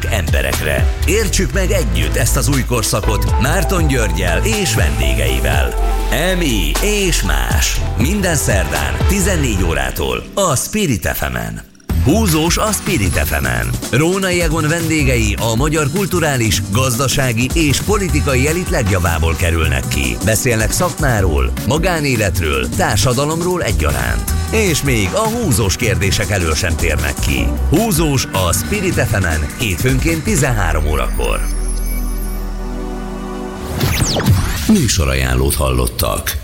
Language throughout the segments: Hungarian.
csak emberekre. Értsük meg együtt ezt az új korszakot Márton Györggyel és vendégeivel. EMI és más. Minden szerdán 14 órától a Spirit FM-en. Húzós a Spirit FM-en. Rónai Egon vendégei a magyar kulturális, gazdasági és politikai elit legjavából kerülnek ki. Beszélnek szakmáról, magánéletről, társadalomról egyaránt. És még a húzós kérdések elől sem térnek ki. Húzós a Spirit FM-en hétfőnként 13 órakor. Műsorajánlót hallottak.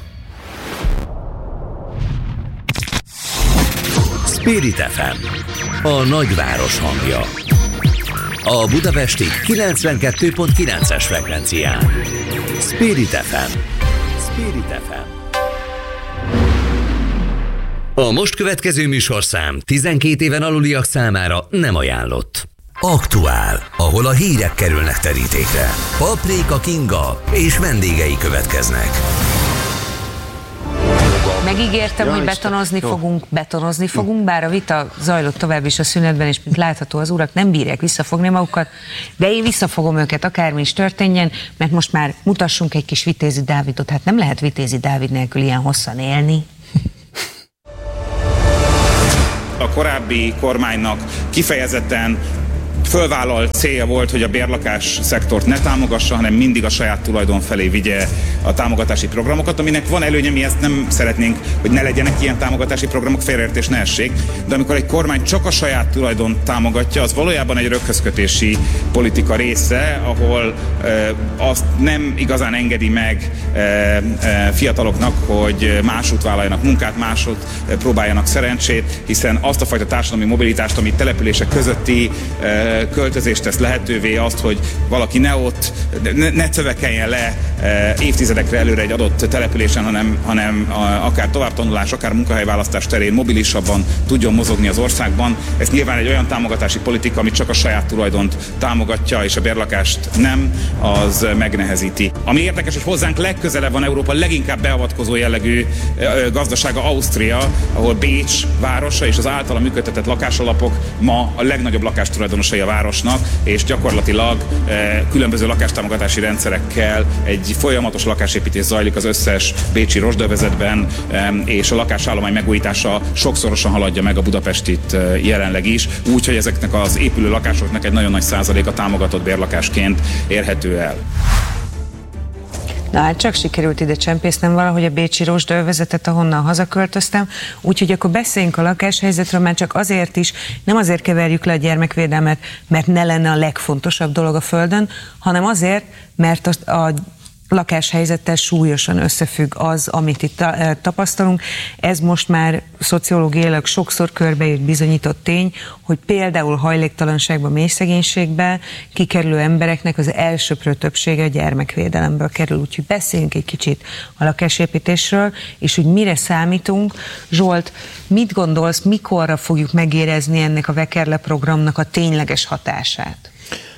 Spirit FM, a nagyváros hangja. A budapesti 92.9-es frekvencián. Spirit FM. Spirit FM. A most következő műsorszám 12 éven aluliak számára nem ajánlott. Aktuál, ahol a hírek kerülnek terítékre. Paprika Kinga és vendégei következnek. Megígértem, hogy betonozni fogunk, bár a vita zajlott tovább is a szünetben, és mint látható, az urak nem bírják visszafogni magukat, de én visszafogom őket, akármi is történjen, mert most már mutassunk egy kis Vitézi Dávidot. Hát nem lehet Vitézi Dávid nélkül ilyen hosszan élni. A korábbi kormánynak kifejezetten fölvállalt célja volt, hogy a bérlakás szektort ne támogassa, hanem mindig a saját tulajdon felé vigye a támogatási programokat, aminek van előnye, mi ezt nem szeretnénk, hogy ne legyenek ilyen támogatási programok, félreértés ne essék, de amikor egy kormány csak a saját tulajdon támogatja, az valójában egy röghözkötési politika része, ahol azt nem igazán engedi meg fiataloknak, hogy másút vállaljanak munkát, másút próbáljanak szerencsét, hiszen azt a fajta társadalmi mobilitást, ami települések közötti költözést tesz lehetővé, azt, hogy valaki ne cövekeljen le évtizedekre előre egy adott településen, hanem akár továbbtanulás, akár munkahelyválasztás terén mobilisabban tudjon mozogni az országban. Ez nyilván egy olyan támogatási politika, ami csak a saját tulajdont támogatja, és a bérlakást nem, az megnehezíti. Ami érdekes, hogy hozzánk legközelebb van Európa leginkább beavatkozó jellegű gazdasága, Ausztria, ahol Bécs városa és az általa működtetett lakásalapok ma a legnagyobb lakástulajdonosai a városnak, és gyakorlatilag különböző lakástámogatási rendszerekkel egy folyamatos lakásépítés zajlik az összes bécsi rozsdaövezetben, és a lakásállomány megújítása sokszorosan haladja meg a budapestit jelenleg is, úgyhogy ezeknek az épülő lakásoknak egy nagyon nagy százaléka támogatott bérlakásként érhető el. Na hát csak sikerült ide csempésznem valahogy a bécsi rozsdaövezetet, ahonnan hazaköltöztem, úgyhogy akkor beszéljünk a lakáshelyzetről, már csak azért is, nem azért keverjük le a gyermekvédelmet, mert ne lenne a legfontosabb dolog a Földön, hanem azért, mert a lakáshelyzettel súlyosan összefügg az, amit itt tapasztalunk. Ez most már szociológiailag sokszor körbejött, bizonyított tény, hogy például hajléktalanságban, mélyszegénységben kikerülő embereknek az elsöprő többsége a gyermekvédelemből kerül. Úgyhogy beszéljünk egy kicsit a lakásépítésről, és hogy mire számítunk. Zsolt, mit gondolsz, mikorra fogjuk megérezni ennek a Vekerle programnak a tényleges hatását?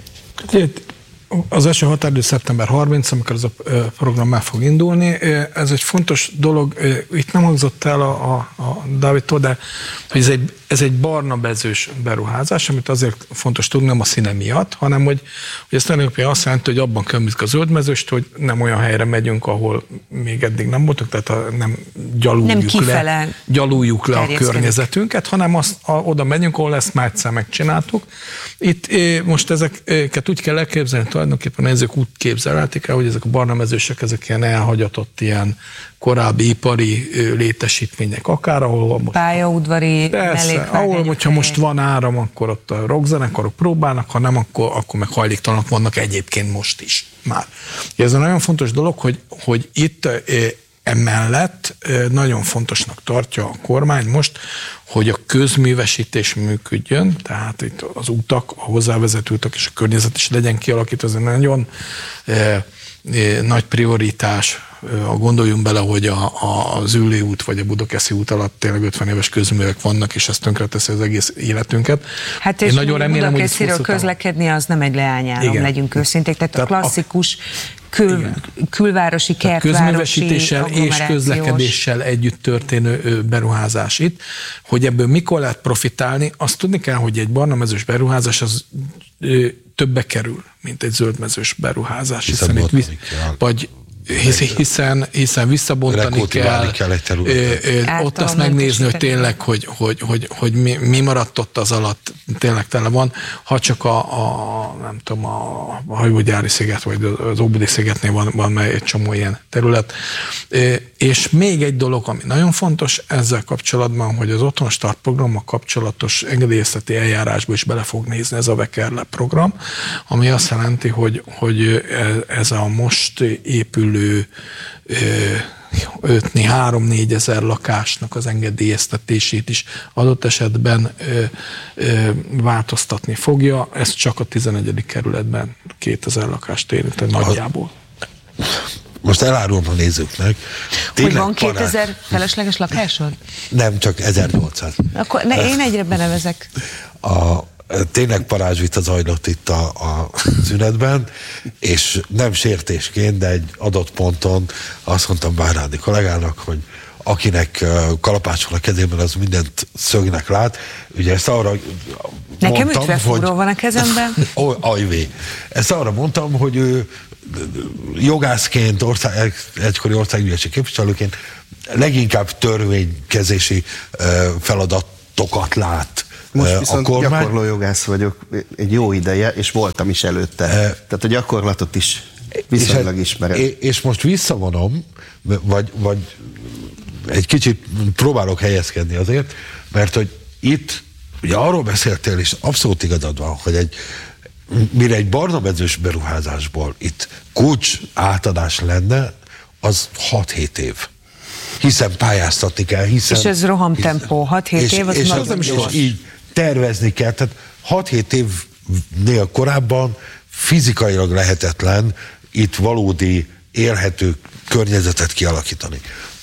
Az első határidő szeptember 30, amikor ez a program már fog indulni. Ez egy fontos dolog, itt nem hangzott el a Dávidtól, de hogy ez egy barna bezős beruházás, amit azért fontos tudni, nem a színe miatt, hanem hogy ez tulajdonképpen azt jelenti, hogy abban különbözik a zöldmezőst, hogy nem olyan helyre megyünk, ahol még eddig nem voltunk, tehát nem gyaluljuk le a környezetünket, hanem oda megyünk, ahol ezt már egyszer megcsináltuk. Itt most ezeket úgy kell elképzelni, tulajdonképpen ezek úgy képzelhetik el, hogy ezek a barna mezősek, ezek ilyen elhagyatott, ilyen korábbi ipari létesítmények, akár ahol most... Pályaudvari, ahol, hogyha most van áram, akkor ott a rockzenekarok próbálnak, ha nem, akkor meg hajléktalanok vannak egyébként most is már. Ez egy nagyon fontos dolog, hogy itt emellett nagyon fontosnak tartja a kormány most, hogy a közművesítés működjön, tehát itt az utak, a hozzávezető utak és a környezet is legyen kialakítva, ez egy nagyon nagy prioritás. Gondoljunk bele, hogy az Üllő út vagy a Budakeszi út alatt tényleg 50 éves közművek vannak, és ez tönkreteszi az egész életünket. Hát és nagyon remélem, Budakesziről közlekedni az nem egy leányálom, legyünk őszinték, tehát a klasszikus külvárosi, kertvárosi közművesítéssel és közlekedéssel együtt történő beruházás itt. Hogy ebből mikor lehet profitálni, azt tudni kell, hogy egy barnamezős beruházás az többe kerül, mint egy zöldmezős beruházás, hiszen visszabontani kell ott azt megnézni, hogy tényleg, hogy mi maradt ott az alatt, tényleg tele van, ha csak nem tudom, a hajógyári sziget, vagy az Óbudi szigetnél van egy csomó ilyen terület. És még egy dolog, ami nagyon fontos ezzel kapcsolatban, hogy az Otthon Start programmal kapcsolatos engedélyezteti eljárásba is bele fog nézni ez a Vekerle program, ami azt jelenti, hogy ez a most épülő 3-4 ezer lakásnak az engedélyeztetését is adott esetben változtatni fogja. Ez csak a 11. kerületben 2000 lakást érint nagyjából. Most elárulom a nézőknek. Hogy van 2000 felesleges lakásod? Nem, csak 1800. Akkor én egyre benevezek. Tényleg parázsvita zajlott itt a szünetben, és nem sértésként, de egy adott ponton azt mondtam Bárádi kollégának, hogy akinek kalapács van a kezében, az mindent szögnek lát. Ugye ezt arra nekem ütvefúró van a kezemben. Ezt arra mondtam, hogy ő jogászként, egykori országgyűlési képviselőként leginkább törvénykezési feladatokat lát. Most viszont gyakorló jogász vagyok egy jó ideje, és voltam is előtte. Tehát a gyakorlatot is viszonylag ismerem. És most visszavonom, vagy egy kicsit próbálok helyezkedni azért, mert hogy itt, ugye arról beszéltél, és abszolút igazad van, hogy mire egy barnamezős beruházásból itt kulcs átadás lenne, az 6-7 év. Hiszen pályáztatni kell, és ez rohamtempó, 6-7 év, az nagyon és így tervezni kell, tehát 6-7 évnél korábban fizikailag lehetetlen itt valódi élhető környezetet kialakítani.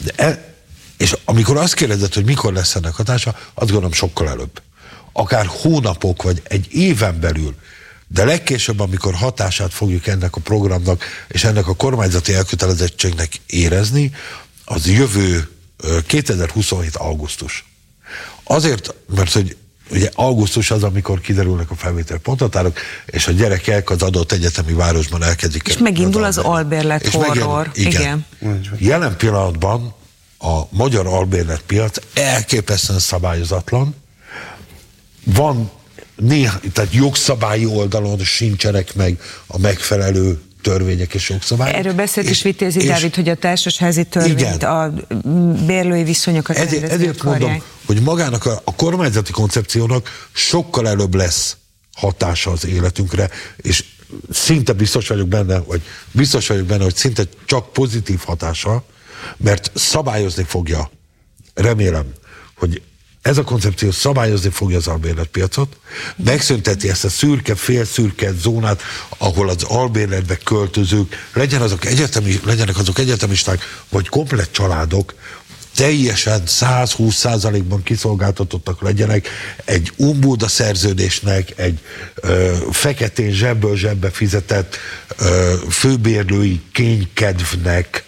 És amikor azt kérdezed, hogy mikor lesz ennek hatása, azt gondolom sokkal előbb. Akár hónapok, vagy egy éven belül, de legkésőbb, amikor hatását fogjuk ennek a programnak, és ennek a kormányzati elkötelezettségnek érezni, az jövő 2027. augusztus. Azért, mert hogy ugye augusztus az, amikor kiderülnek a felvételi ponthatárok, és a gyerekek az adott egyetemi városban elkezdik. És megindul az albérlet horror. Igen. Jelen pillanatban a magyar albérletpiac elképesztően szabályozatlan. Van tehát jogszabályi oldalon sincsenek meg a megfelelő törvények és jogszabályok. Erről beszélt is Vitézi Dávid, hogy a társasházi törvényt, a bérlői viszonyokat ezért mondom, hogy magának a kormányzati koncepciónak sokkal előbb lesz hatása az életünkre, és szinte biztos vagyok benne, hogy szinte csak pozitív hatása, mert szabályozni fogja, remélem, hogy ez a koncepció szabályozni fogja az albérletpiacot, megszünteti ezt a szürke, félszürke zónát, ahol az albérletbe költözők, legyenek azok egyetemisták, vagy komplett családok, teljesen 120%-ban kiszolgáltatottak legyenek egy umbúda szerződésnek, egy feketén zsebből zsebbe fizetett főbérlői kénykedvnek,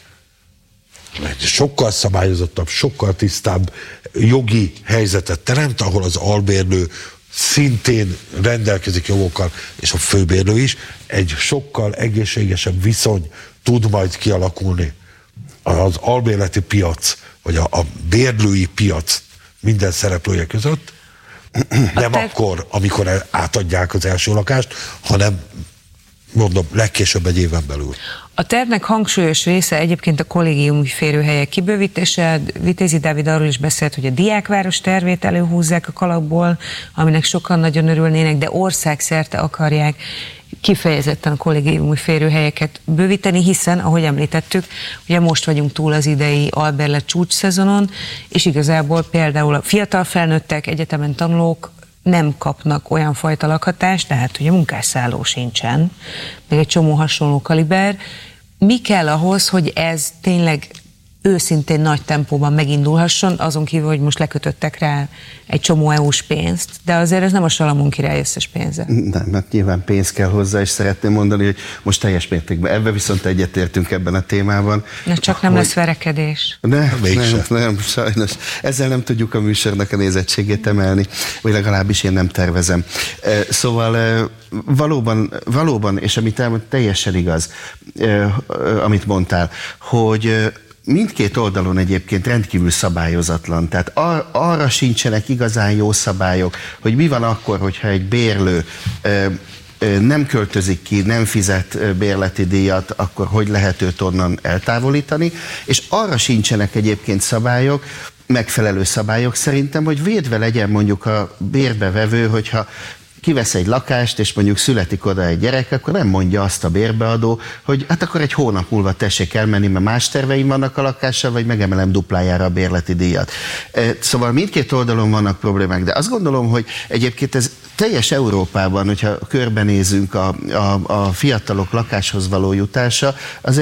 sokkal szabályozottabb, sokkal tisztább jogi helyzetet teremt, ahol az albérlő szintén rendelkezik jogokkal, és a főbérlő is, egy sokkal egészségesebb viszony tud majd kialakulni az albérleti piac, vagy a bérlői piac minden szereplője között, nem akkor, amikor átadják az első lakást, hanem mondom, legkésőbb egy éven belül. A tervnek hangsúlyos része egyébként a kollégiumi férőhelyek kibővítése. Vitézi Dávid arról is beszélt, hogy a diákváros tervét előhúzzák a kalapból, aminek sokan nagyon örülnének, de országszerte akarják kifejezetten a kollégiumi férőhelyeket bővíteni, hiszen, ahogy említettük, ugye most vagyunk túl az idei albérlet csúcs szezonon, és igazából például a fiatal felnőttek, egyetemen tanulók nem kapnak olyan fajta lakhatást, tehát ugye munkásszálló sincsen, meg egy csomó hasonló kaliber. Mi kell ahhoz, hogy ez tényleg őszintén nagy tempóban megindulhasson, azon kívül, hogy most lekötöttek rá egy csomó EU-s pénzt, de azért ez nem a Salamon király összes pénze. Nem, mert nyilván pénz kell hozzá, és szeretném mondani, hogy most teljes mértékben ebben viszont egyetértünk ebben a témában. Na, csak nem lesz verekedés. Nem, sajnos. Ezzel nem tudjuk a műsornak a nézettségét emelni, vagy legalábbis én nem tervezem. Szóval valóban, és amit elmond, teljesen igaz, amit mondtál, hogy mindkét oldalon egyébként rendkívül szabályozatlan. Tehát arra sincsenek igazán jó szabályok, hogy mi van akkor, hogyha egy bérlő nem költözik ki, nem fizet bérleti díjat, akkor hogy lehet őt onnan eltávolítani, és arra sincsenek egyébként szabályok, megfelelő szabályok szerintem, hogy védve legyen mondjuk a bérbevevő, hogyha kivesz egy lakást, és mondjuk születik oda egy gyerek, akkor nem mondja azt a bérbeadó, hogy hát akkor egy hónap múlva tessék elmenni, mert más terveim vannak a lakással, vagy megemelem duplájára a bérleti díjat. Szóval mindkét oldalon vannak problémák, de azt gondolom, hogy egyébként ez teljes Európában, hogyha körbenézünk, a fiatalok lakáshoz való jutása,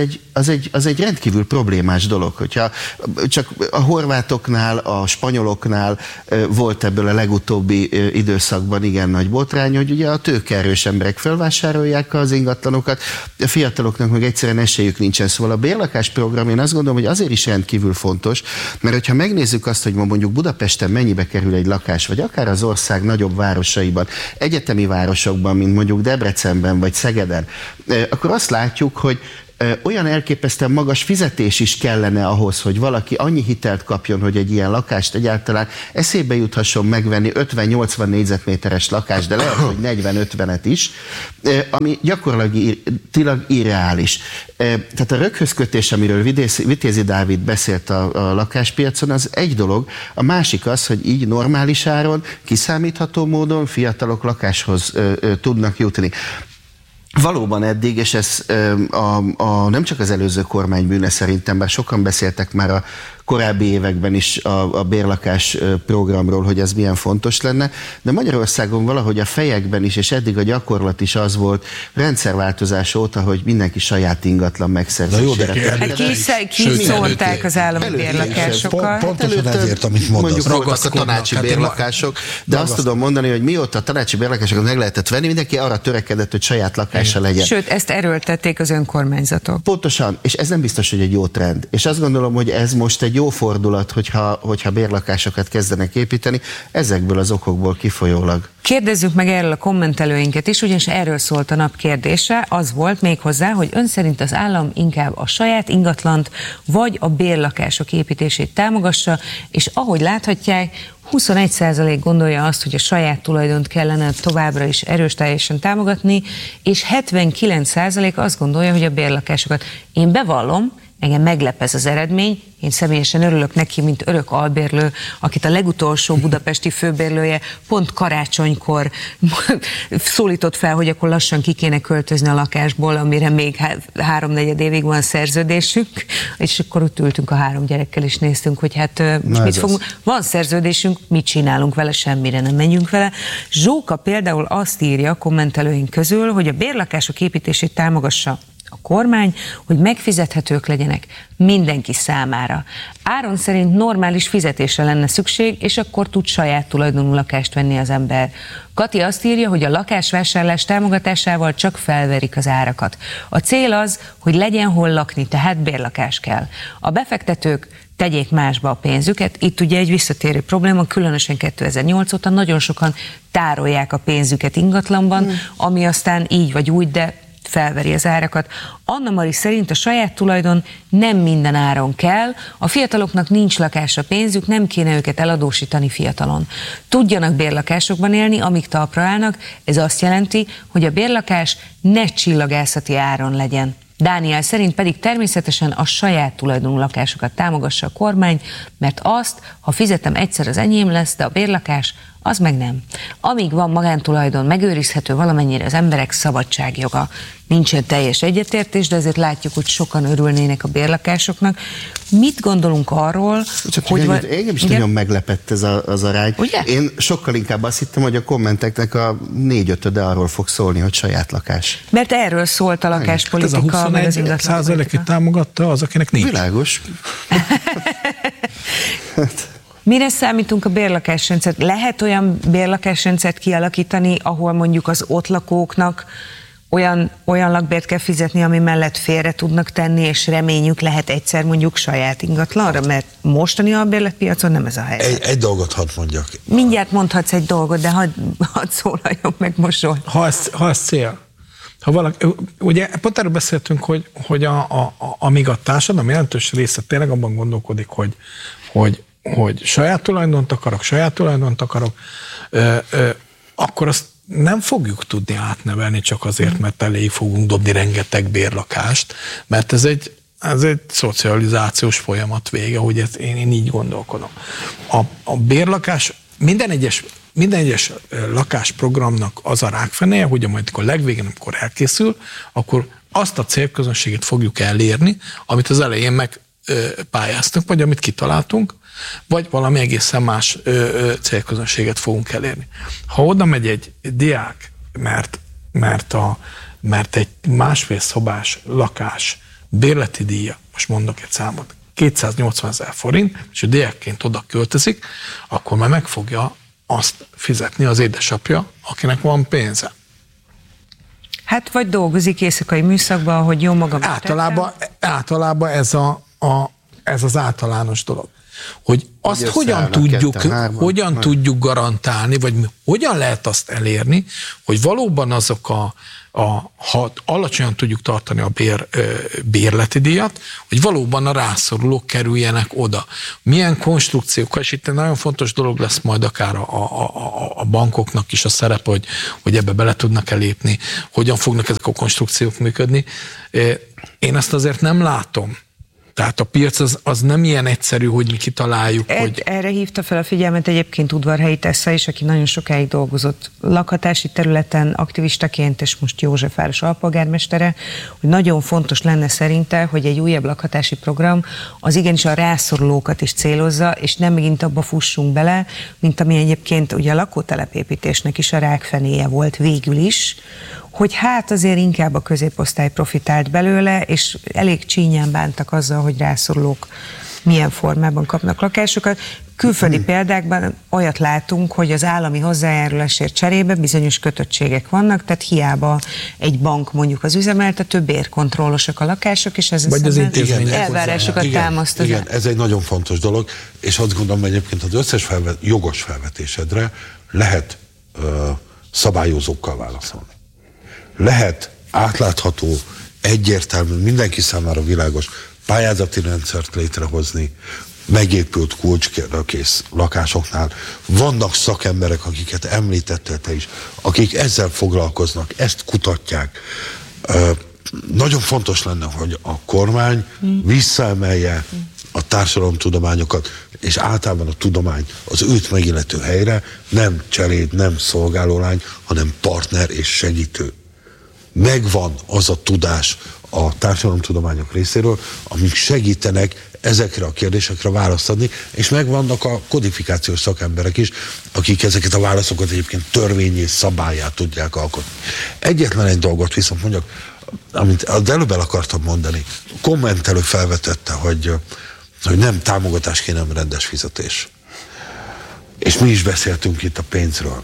az egy rendkívül problémás dolog. Hogyha csak a horvátoknál, a spanyoloknál volt ebből a legutóbbi időszakban igen nagy botrány, hogy ugye a tőkeerős emberek felvásárolják az ingatlanokat, a fiataloknak meg egyszerűen esélyük nincsen. Szóval a bérlakás program, én azt gondolom, hogy azért is rendkívül fontos, mert hogyha megnézzük azt, hogy ma mondjuk Budapesten mennyibe kerül egy lakás, vagy akár az ország nagyobb városaiban, egyetemi városokban, mint mondjuk Debrecenben vagy Szegeden, akkor azt látjuk, hogy olyan elképesztően magas fizetés is kellene ahhoz, hogy valaki annyi hitelt kapjon, hogy egy ilyen lakást egyáltalán eszébe juthasson megvenni 50-80 négyzetméteres lakást, de lehet, hogy 40-50-et is, ami gyakorlatilag irreális. Tehát a röghözkötés, amiről Vitézi Dávid beszélt a lakáspiacon, az egy dolog, a másik az, hogy így normális áron, kiszámítható módon fiatalok lakáshoz tudnak jutni. Valóban eddig, és ez nem csak az előző kormány bűne szerintem, bár sokan beszéltek már a korábbi években is a bérlakás programról, hogy ez milyen fontos lenne, de Magyarországon valahogy a fejekben is, és eddig a gyakorlat is az volt rendszerváltozás óta, hogy mindenki saját ingatlan megszerzésére. Kiszórták az állami bérlakásokat. Pontosan ezért, amit mondasz. Mondjuk voltak a tanácsi bérlakások, de azt tudom mondani, hogy mióta a tanácsi bérlakásokat meg lehetett venni, mindenki arra törekedett, hogy saját lakása legyen. Sőt, ezt erőltették az önkormányzatok. Pontosan, és ez nem biztos, hogy egy jó trend. És azt gondolom, hogy ez most egy jó fordulat, hogyha bérlakásokat kezdenek építeni, ezekből az okokból kifolyólag. Kérdezzük meg erről a kommentelőinket is, ugyanis erről szólt a nap kérdése, az volt még hozzá, hogy ön szerint az állam inkább a saját ingatlant, vagy a bérlakások építését támogassa, és ahogy láthatják, 21% gondolja azt, hogy a saját tulajdont kellene továbbra is erőteljesen támogatni, és 79% azt gondolja, hogy a bérlakásokat. Én bevallom, engem meglep ez az eredmény, én személyesen örülök neki, mint örök albérlő, akit a legutolsó budapesti főbérlője pont karácsonykor szólított fel, hogy akkor lassan ki kéne költözni a lakásból, amire még 3-4 évig van szerződésünk, és akkor ott ültünk a 3 gyerekkel, és néztünk, hogy hát mit fogunk. Van szerződésünk, mit csinálunk vele, semmire nem menjünk vele. Zsóka például azt írja a kommentelőink közül, hogy a bérlakások építését támogassa a kormány, hogy megfizethetők legyenek mindenki számára. Áron szerint normális fizetésre lenne szükség, és akkor tud saját tulajdonú lakást venni az ember. Kati azt írja, hogy a lakásvásárlás támogatásával csak felverik az árakat. A cél az, hogy legyen hol lakni, tehát bérlakás kell. A befektetők tegyék másba a pénzüket. Itt ugye egy visszatérő probléma, különösen 2008 óta nagyon sokan tárolják a pénzüket ingatlanban, ami aztán így vagy úgy, de felveri az árakat. Anna Mari szerint a saját tulajdon nem minden áron kell, a fiataloknak nincs lakásra pénzük, nem kéne őket eladósítani fiatalon. Tudjanak bérlakásokban élni, amíg talpra állnak, ez azt jelenti, hogy a bérlakás ne csillagászati áron legyen. Dániel szerint pedig természetesen a saját tulajdonú lakásokat támogassa a kormány, mert azt, ha fizetem egyszer, az enyém lesz, de a bérlakás Az meg nem. Amíg van magántulajdon, megőrizhető valamennyire az emberek szabadságjoga. Nincsen teljes egyetértés, de azért látjuk, hogy sokan örülnének a bérlakásoknak. Mit gondolunk arról, hogy... Engem is nagyon meglepett ez az arány. Ugye? Én sokkal inkább azt hittem, hogy a kommenteknek a 4/5 arról fog szólni, hogy saját lakás. Mert erről szólt a lakáspolitika, hát meg az 21% támogatta az, akinek nincs. Világos. Mire számítunk a bérlakásrendszert? Lehet olyan bérlakásrendszert kialakítani, ahol mondjuk az ott lakóknak olyan lakbért kell fizetni, ami mellett félre tudnak tenni, és reményük lehet egyszer mondjuk saját ingatlanra, mert mostani albérletpiacon nem ez a helyzet. Egy dolgot hadd mondjak. Mindjárt mondhatsz egy dolgot, de hadd szólaljon meg most. Ha ez cél. Ha valaki, ugye pont erről beszéltünk, hogy amíg a társadalom jelentős része tényleg abban gondolkodik, hogy saját tulajdont akarok, akkor azt nem fogjuk tudni átnevelni csak azért, mert elé fogunk dobni rengeteg bérlakást, mert ez egy szocializációs folyamat vége, hogy én így gondolkodom. A bérlakás, minden egyes lakásprogramnak az a rákfenéje, hogy majd a legvégén, amikor elkészül, akkor azt a célközönséget fogjuk elérni, amit az elején megpályáztunk, vagy amit kitaláltunk, vagy valami egészen más célközönséget fogunk elérni. Ha oda megy egy diák, mert egy másfél szobás lakás bérleti díja, most mondok egy számot, 280 000 forint, és a diákként oda költözik, akkor már meg fogja azt fizetni az édesapja, akinek van pénze. Hát vagy dolgozik éjszakai műszakban, hogy jó magam. Általában ez az általános dolog. Hogy azt hogyan tudjuk garantálni, vagy hogyan lehet azt elérni, hogy valóban azok ha alacsonyan tudjuk tartani a bérleti díjat, hogy valóban a rászorulók kerüljenek oda. Milyen konstrukciókkal, és itt nagyon fontos dolog lesz majd akár a bankoknak is a szerep, hogy ebbe bele tudnak elépni, hogyan fognak ezek a konstrukciók működni. Én ezt azért nem látom. Tehát a piac az nem ilyen egyszerű, hogy mi kitaláljuk. Erre hívta fel a figyelmet egyébként Udvarhelyi Tessa is, aki nagyon sokáig dolgozott lakhatási területen aktivistaként, és most Józsefváros alpolgármestere, hogy nagyon fontos lenne szerinte, hogy egy újabb lakhatási program az igenis a rászorulókat is célozza, és nem megint abba fussunk bele, mint ami egyébként ugye a lakótelepépítésnek is a rákfenéje volt végül is, hogy hát azért inkább a középosztály profitált belőle, és elég csínyán bántak azzal, hogy rászorulók milyen formában kapnak lakásokat. Külföldi példákban olyat látunk, hogy az állami hozzájárulásért cserébe bizonyos kötöttségek vannak, tehát hiába egy bank mondjuk az üzemeltető, bérkontrollosak a lakások, és ez elvárásokat támaszt. Igen, ez egy nagyon fontos dolog, és azt gondolom egyébként az összes jogos felvetésedre lehet szabályozókkal válaszolni. Lehet átlátható, egyértelmű, mindenki számára világos pályázati rendszert létrehozni, megépült kulcskész lakásoknál. Vannak szakemberek, akiket említettél te is, akik ezzel foglalkoznak, ezt kutatják. Nagyon fontos lenne, hogy a kormány visszaemelje a társadalomtudományokat, és általában a tudomány az őt megillető helyre, nem cseléd, nem szolgálólány, hanem partner és segítő. Megvan az a tudás a társadalomtudományok részéről, amik segítenek ezekre a kérdésekre választ adni, és megvannak a kodifikációs szakemberek is, akik ezeket a válaszokat egyébként törvényé, szabályát tudják alkotni. Egyetlen egy dolgot viszont mondjak, amit az előbb el akartam mondani. A kommentelő felvetette, hogy nem támogatás kéne, nem rendes fizetés. És mi is beszéltünk itt a pénzről.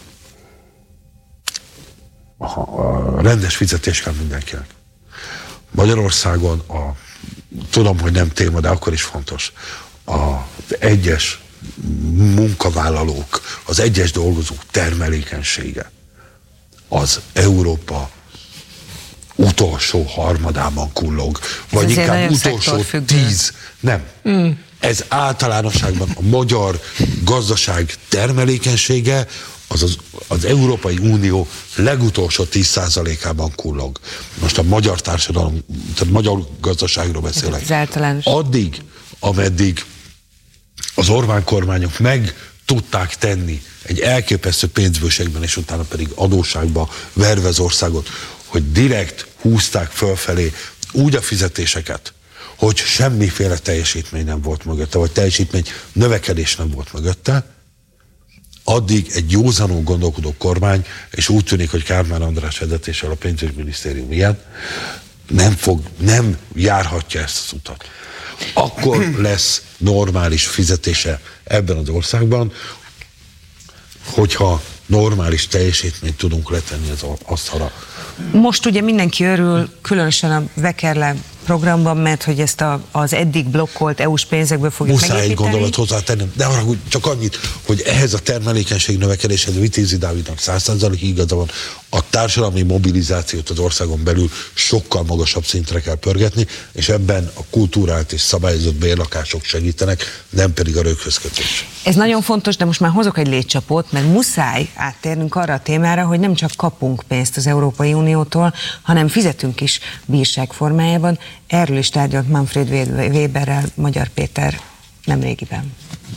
A rendes fizetés kell mindenkinek. Magyarországon tudom, hogy nem téma, de akkor is fontos. Az egyes munkavállalók, az egyes dolgozók termelékenysége az Európa utolsó harmadában kullog, vagy inkább utolsó 10. Nem. Ez általánosságban a magyar gazdaság termelékenysége az Európai Unió legutolsó 10%-ában kullog. Most a magyar társadalom, tehát magyar gazdaságról beszélek. Addig, ameddig az Orbán kormányok tudták tenni egy elképesztő pénzbőségben, és utána pedig adósságba verve az országot, hogy direkt húzták fölfelé úgy a fizetéseket, hogy semmiféle teljesítmény nem volt mögötte, vagy teljesítmény növekedés nem volt mögötte, addig egy józanul gondolkodó kormány, és úgy tűnik, hogy Kármán András vezetéssel a pénzügyminisztérium ilyen, nem járhatja ezt az utat. Akkor lesz normális fizetése ebben az országban, hogyha normális teljesítményt tudunk letenni az asztalra. Most ugye mindenki örül, különösen a Vekerle programban, mert hogy ezt az eddig blokkolt EU-s pénzekből fogjuk megépíteni. Muszáj egy gondolat hozzátennem, de arra, hogy csak annyit, hogy ehhez a termelékenység növekedéshez Vitézi Dávidnak 100%-ig igaza van, a társadalmi mobilizációt az országon belül sokkal magasabb szintre kell pörgetni, és ebben a kultúrált és szabályozott bérlakások segítenek, nem pedig a röghözkötés. Ez nagyon fontos, de most már hozok egy létcsapót, mert muszáj áttérnünk arra a témára, hogy nem csak kapunk pénzt az Európai Uniótól, hanem fizetünk is bírság formájában. Erről is tárgyalt Manfred Weberrel Magyar Péter nemrégiben.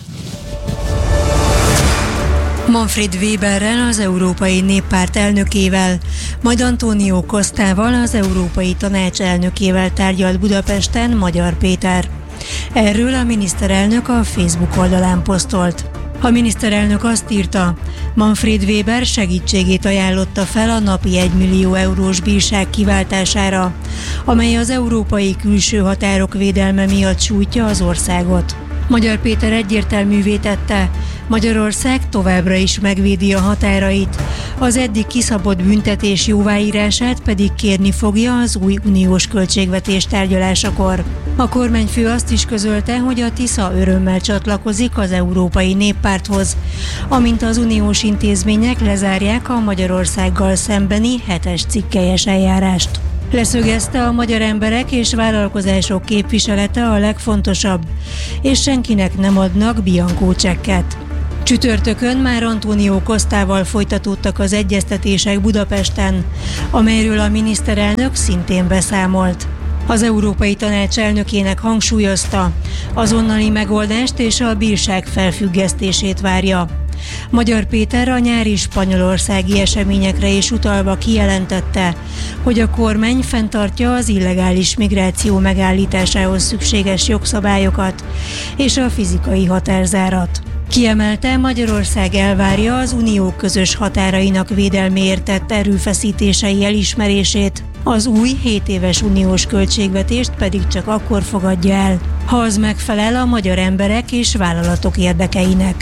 Manfred Weberrel, az Európai Néppárt elnökével, majd Antónió Costával, az Európai Tanács elnökével tárgyalt Budapesten Magyar Péter. Erről a miniszterelnök a Facebook oldalán posztolt. A miniszterelnök azt írta, Manfred Weber segítségét ajánlotta fel a napi 1 millió eurós bírság kiváltására, amely az európai külső határok védelme miatt sújtja az országot. Magyar Péter egyértelművé tette, Magyarország továbbra is megvédi a határait, az eddig kiszabott büntetés jóváírását pedig kérni fogja az új uniós költségvetés tárgyalásakor. A kormányfő azt is közölte, hogy a Tisza örömmel csatlakozik az Európai Néppárthoz, amint az uniós intézmények lezárják a Magyarországgal szembeni 7-es cikkelyes eljárást. Leszögezte, a magyar emberek és vállalkozások képviselete a legfontosabb, és senkinek nem adnak biankó csekket. Csütörtökön már Antónió Costával folytatódtak az egyeztetések Budapesten, amelyről a miniszterelnök szintén beszámolt. Az Európai Tanács elnökének hangsúlyozta, azonnali megoldást és a bírság felfüggesztését várja. Magyar Péter a nyári spanyolországi eseményekre is utalva kijelentette, hogy a kormány fenntartja az illegális migráció megállításához szükséges jogszabályokat és a fizikai határzárat. Kiemelte, Magyarország elvárja az unió közös határainak védelméért tett erőfeszítései elismerését, az új 7 éves uniós költségvetést pedig csak akkor fogadja el, ha az megfelel a magyar emberek és vállalatok érdekeinek.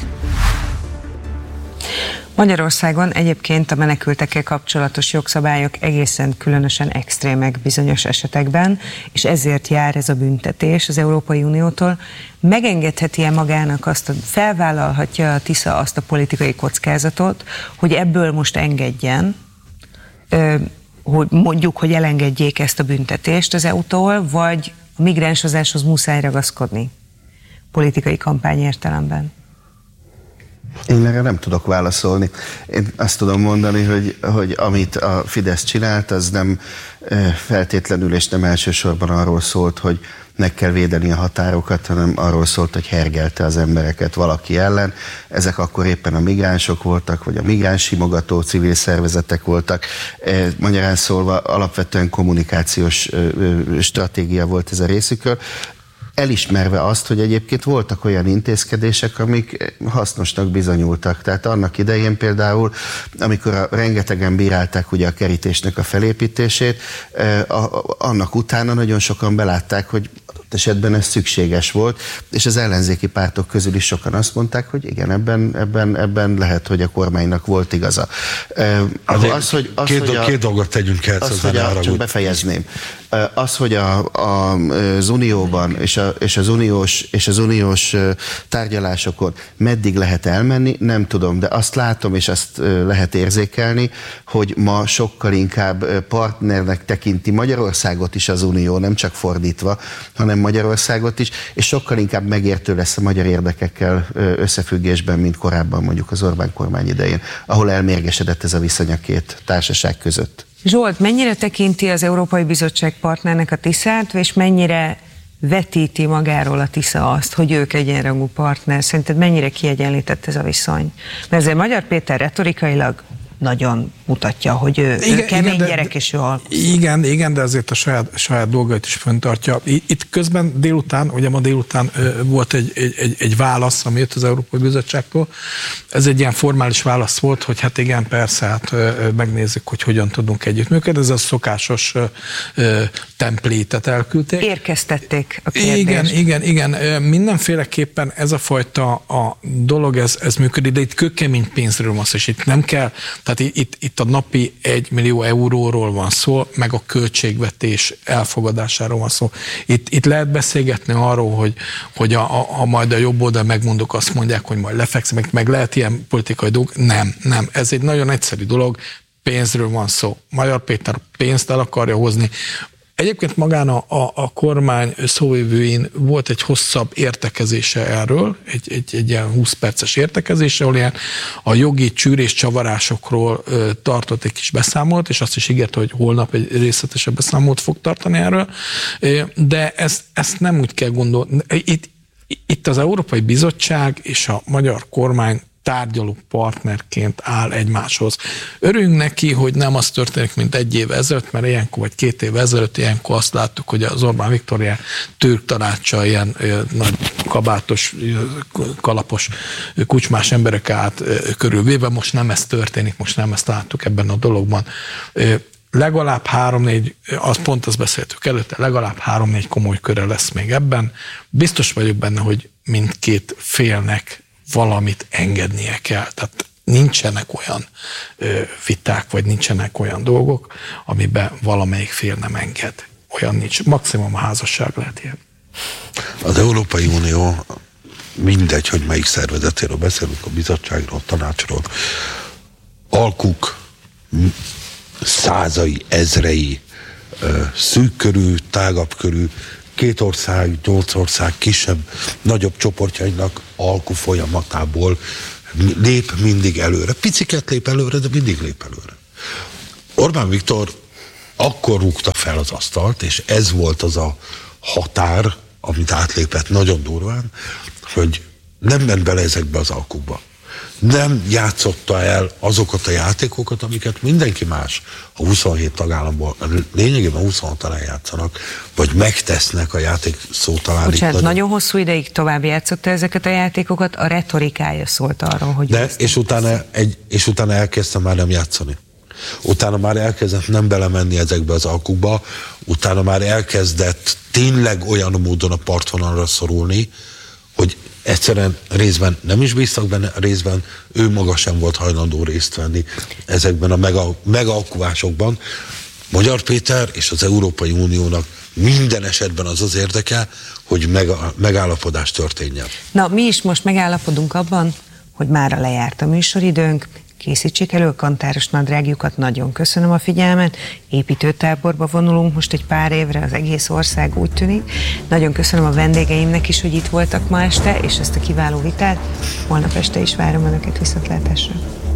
Magyarországon egyébként a menekültekkel kapcsolatos jogszabályok egészen különösen extrémek bizonyos esetekben, és ezért jár ez a büntetés az Európai Uniótól. Megengedheti-e magának azt, felvállalhatja a Tisza azt a politikai kockázatot, hogy ebből most engedjen, hogy mondjuk, hogy elengedjék ezt a büntetést az EU-tól, vagy a migránsozáshoz muszáj ragaszkodni politikai kampány értelemben? Én erre nem tudok válaszolni. Én azt tudom mondani, hogy amit a Fidesz csinált, az nem feltétlenül és nem elsősorban arról szólt, hogy meg kell védeni a határokat, hanem arról szólt, hogy hergelte az embereket valaki ellen. Ezek akkor éppen a migránsok voltak, vagy a migránssimogató civil szervezetek voltak. Magyarán szólva alapvetően kommunikációs stratégia volt ez a részükről. Elismerve azt, hogy egyébként voltak olyan intézkedések, amik hasznosnak bizonyultak. Tehát annak idején például, amikor rengetegen bírálták ugye a kerítésnek a felépítését, annak utána nagyon sokan belátták, hogy esetben ez szükséges volt, és az ellenzéki pártok közül is sokan azt mondták, hogy igen, ebben lehet, hogy a kormánynak volt igaza. Két dolgot tegyünk el, csak befejezném. Az, hogy az Unióban és az uniós tárgyalásokon meddig lehet elmenni, nem tudom, de azt látom, és azt lehet érzékelni, hogy ma sokkal inkább partnernek tekinti Magyarországot is az Unió, nem csak fordítva, hanem Magyarországot is, és sokkal inkább megértő lesz a magyar érdekekkel összefüggésben, mint korábban mondjuk az Orbán kormány idején, ahol elmérgesedett ez a viszony a két társaság között. Zsolt, mennyire tekinti az Európai Bizottság partnernek a Tiszát, és mennyire vetíti magáról a Tisza azt, hogy ők egyenrangú partner? Szerinted mennyire kiegyenlített ez a viszony? Mert azért Magyar Péter retorikailag nagyon mutatja, hogy ő kemény gyerek, és ő Igen, de azért a saját dolgait is fenntartja. Itt közben délután, ugye ma délután volt egy válasz, ami jött az Európai Bizottságtól. Ez egy ilyen formális válasz volt, hogy hát igen, persze, hát megnézzük, hogy hogyan tudunk együttműködni. Ez a szokásos templétet elküldték. Érkeztették a kérdést. Igen. Mindenféleképpen ez a fajta a dolog, ez működik, de itt kőkemény pénzről van szó, és itt nem kell, tehát itt a napi 1 millió euróról van szó, meg a költségvetés elfogadásáról van szó. Itt lehet beszélgetni arról, hogy majd a jobb oldal megmondok, azt mondják, hogy majd lefekszem, meg lehet ilyen politikai dolog. Nem. Ez egy nagyon egyszerű dolog, pénzről van szó. Magyar Péter pénzt el akarja hozni. Egyébként magán a kormány szóvivőin volt egy hosszabb értekezése erről, egy ilyen 20 perces értekezése, ahol ilyen a jogi csűrés csavarásokról tartott egy kis beszámolt, és azt is ígérte, hogy holnap egy részletesebb beszámolt fog tartani erről, de ezt nem úgy kell gondolni. Itt az Európai Bizottság és a magyar kormány tárgyaló partnerként áll egymáshoz. Örüljünk neki, hogy nem az történik, mint 1 év ezelőtt, mert ilyenkor, vagy 2 év ezelőtt ilyenkor azt láttuk, hogy az Orbán Viktor ilyen türk tanácsa, ilyen nagy kabátos, kalapos, kucsmás emberek át körülvéve. Most nem ez történik, most nem ezt láttuk ebben a dologban. Legalább 3-4, azt beszéltük előtte, legalább 3-4 komoly köre lesz még ebben. Biztos vagyok benne, hogy mindkét félnek valamit engednie kell. Tehát nincsenek olyan viták, vagy nincsenek olyan dolgok, amiben valamelyik fél nem enged. Olyan nincs. Maximum a házasság lehet ilyen. Az Európai Unió, mindegy, hogy melyik szervezetéről beszélünk, a bizottságról, a tanácsról, alkuk százai, ezrei, szűk körű, tágabb körű, 2 ország, 8 ország kisebb, nagyobb csoportjainak alkú folyamatából lép mindig előre. Piciket lép előre, de mindig lép előre. Orbán Viktor akkor rúgta fel az asztalt, és ez volt az a határ, amit átlépett nagyon durván, hogy nem ment bele ezekbe az alkukba. Nem játszotta el azokat a játékokat, amiket mindenki más a 27 tagállamból, lényegében 26 talán játszanak, vagy megtesznek a játék szótalánig. Bocsánat, nagyon hosszú ideig tovább játszotta ezeket a játékokat, a retorikája szólt arról, hogy... De, és utána elkezdtem már nem játszani. Utána már elkezdett nem belemenni ezekbe az alkukba, utána már elkezdett tényleg olyan módon a partvonalra szorulni, hogy egyszerűen részben nem is bíztak benne, részben ő maga sem volt hajlandó részt venni ezekben a megalkuvásokban. Magyar Péter és az Európai Uniónak minden esetben az érdeke, hogy megállapodás történjen. Na, mi is most megállapodunk abban, hogy mára lejárt a műsoridőnk, készítsék elő a kantáros nadrágjukat, nagyon köszönöm a figyelmet, építőtáborba vonulunk most egy pár évre, az egész ország úgy tűnik. Nagyon köszönöm a vendégeimnek is, hogy itt voltak ma este, és ezt a kiváló vitát. Holnap este is várom Önöket, viszontlátásra.